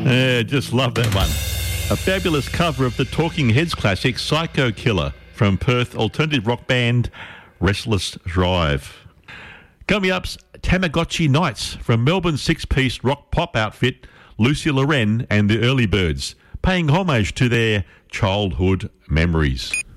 Yeah, just love that one. A fabulous cover of the Talking Heads classic Psycho Killer from Perth alternative rock band Restless Drive. Coming up's Tamagotchi Nights from Melbourne six-piece rock pop outfit Lucy Loren and the Early Birds, paying homage to their childhood memories.